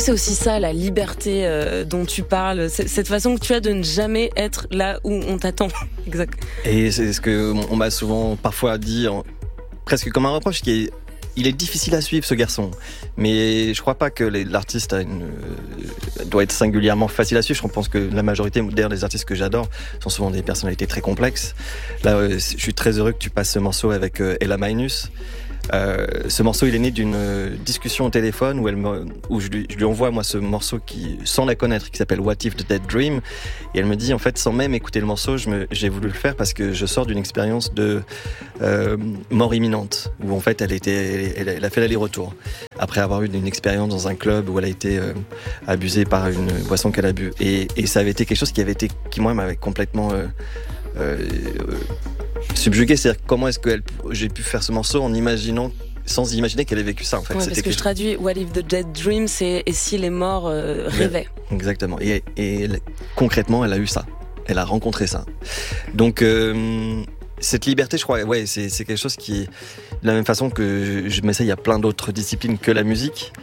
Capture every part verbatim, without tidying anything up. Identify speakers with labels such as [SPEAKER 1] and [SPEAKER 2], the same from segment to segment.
[SPEAKER 1] c'est aussi ça, la liberté euh, dont tu parles, c'est, cette façon que tu as de ne jamais être là où on t'attend? Exact.
[SPEAKER 2] Et c'est ce que on m'a souvent parfois dit, en, presque comme un reproche, qui est il est difficile à suivre, ce garçon. Mais je crois pas que les, l'artiste a une, euh, doit être singulièrement facile à suivre. Je pense que la majorité, d'ailleurs, des artistes que j'adore sont souvent des personnalités très complexes. Là, euh, je suis très heureux que tu passes ce morceau avec euh, Ella Minus. Euh, ce morceau, il est né d'une euh, discussion au téléphone où, elle me, où je, lui, je lui envoie moi ce morceau qui, sans la connaître, qui s'appelle What If the Dead Dream, et elle me dit en fait sans même écouter le morceau, je me, j'ai voulu le faire parce que je sors d'une expérience de euh, mort imminente où en fait elle était, elle, elle a fait l'aller-retour après avoir eu une expérience dans un club où elle a été euh, abusée par une boisson qu'elle a bu, et, et ça avait été quelque chose qui avait été, qui moi m'avait complètement euh, euh, euh, subjugué, c'est-à-dire comment est-ce que elle, j'ai pu faire ce morceau en imaginant, sans imaginer qu'elle ait vécu ça en fait.
[SPEAKER 1] Ouais, parce que je traduis What if the dead dream, c'est et si les morts euh, rêvaient.
[SPEAKER 2] Ouais, exactement. Et, et elle, concrètement, elle a eu ça. Elle a rencontré ça. Donc euh, cette liberté, je crois, ouais, c'est, c'est quelque chose qui, de la même façon que je, je m'essaye à plein d'autres disciplines que la musique,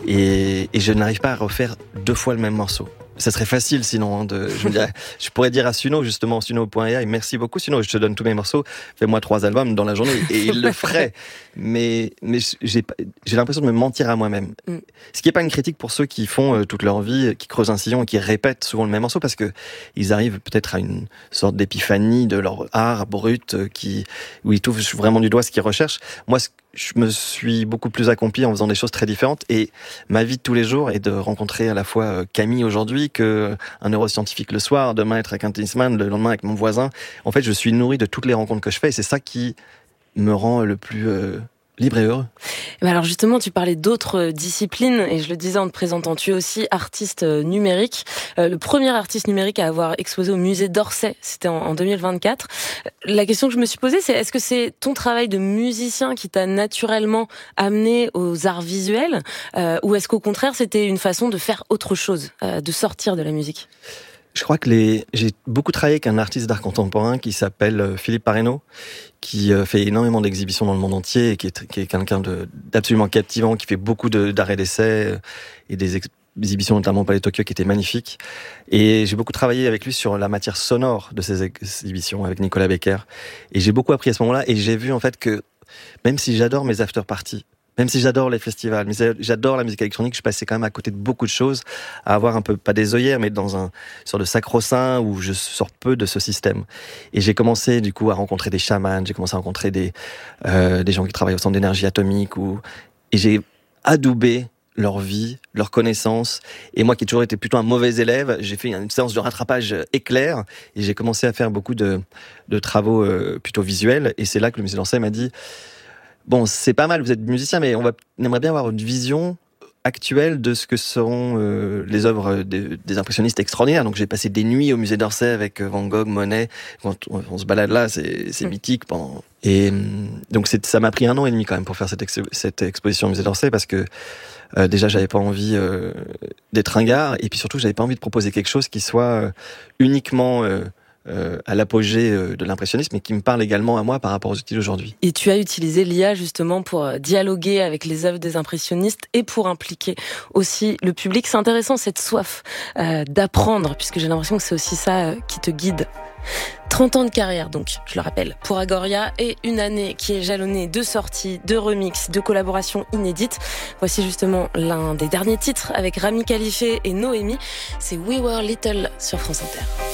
[SPEAKER 2] et, et je n'arrive pas à refaire deux fois le même morceau. Ça serait facile sinon, hein, de, je, me dirais, je pourrais dire à Suno, justement, Suno point a i, merci beaucoup Suno, je te donne tous mes morceaux, fais-moi trois albums dans la journée, et il le ferait. Mais, mais j'ai, j'ai l'impression de me mentir à moi-même. Mm. Ce qui n'est pas une critique pour ceux qui font euh, toute leur vie, qui creusent un sillon et qui répètent souvent le même morceau, parce que ils arrivent peut-être à une sorte d'épiphanie de leur art brut, euh, qui, où ils touchent vraiment du doigt ce qu'ils recherchent. Moi, ce je me suis beaucoup plus accompli en faisant des choses très différentes, et ma vie de tous les jours est de rencontrer à la fois Camille aujourd'hui, que un neuroscientifique le soir, demain être avec un tennisman, le lendemain avec mon voisin. En fait, je suis nourri de toutes les rencontres que je fais, et c'est ça qui me rend le plus euh, libre et heureux.
[SPEAKER 1] Alors justement, tu parlais d'autres disciplines, et je le disais en te présentant, tu es aussi artiste numérique. Euh, le premier artiste numérique à avoir exposé au musée d'Orsay, c'était en, en deux mille vingt-quatre. La question que je me suis posée, c'est est-ce que c'est ton travail de musicien qui t'a naturellement amené aux arts visuels, euh, ou est-ce qu'au contraire, c'était une façon de faire autre chose, euh, de sortir de la musique ?
[SPEAKER 2] Je crois que les... j'ai beaucoup travaillé avec un artiste d'art contemporain qui s'appelle Philippe Parreno, qui fait énormément d'exhibitions dans le monde entier, et qui est, qui est quelqu'un de, d'absolument captivant, qui fait beaucoup de, d'arrêts d'essai et des ex... exhibitions, notamment au Palais Tokyo, qui étaient magnifiques. Et j'ai beaucoup travaillé avec lui sur la matière sonore de ces exhibitions, avec Nicolas Becker. Et j'ai beaucoup appris à ce moment-là, et j'ai vu en fait que, même si j'adore mes after-parties, même si j'adore les festivals, mais j'adore la musique électronique, je passais quand même à côté de beaucoup de choses, à avoir un peu, pas des œillères, mais dans un sort de sacro-saint où je sors peu de ce système. Et j'ai commencé, du coup, à rencontrer des chamans, j'ai commencé à rencontrer des, euh, des gens qui travaillent au centre d'énergie atomique, ou, et j'ai adoubé leur vie, leurs connaissances. Et moi qui ai toujours été plutôt un mauvais élève, j'ai fait une séance de rattrapage éclair, et j'ai commencé à faire beaucoup de, de travaux euh, plutôt visuels. Et c'est là que le musée d'Orsay m'a dit, bon, c'est pas mal, vous êtes musicien, mais on, va, on aimerait bien avoir une vision actuelle de ce que seront euh, les œuvres des, des impressionnistes extraordinaires. Donc j'ai passé des nuits au musée d'Orsay avec Van Gogh, Monet. Quand on, on se balade là, c'est, c'est mythique. Pendant... Et donc c'est, ça m'a pris un an et demi quand même pour faire cette, ex, cette exposition au musée d'Orsay, parce que euh, déjà j'avais pas envie euh, d'être ringard, et puis surtout j'avais pas envie de proposer quelque chose qui soit euh, uniquement... Euh, Euh, à l'apogée euh, de l'impressionnisme, mais qui me parle également à moi par rapport aux outils d'aujourd'hui.
[SPEAKER 1] Et tu as utilisé l'I A justement pour dialoguer avec les œuvres des impressionnistes et pour impliquer aussi le public. C'est intéressant, cette soif euh, d'apprendre, puisque j'ai l'impression que c'est aussi ça euh, qui te guide. trente ans de carrière donc, je le rappelle, pour Agoria, et une année qui est jalonnée de sorties, de remixes, de collaborations inédites. Voici justement l'un des derniers titres avec Rami Khalife et Noémie. C'est We Were Little sur France Inter.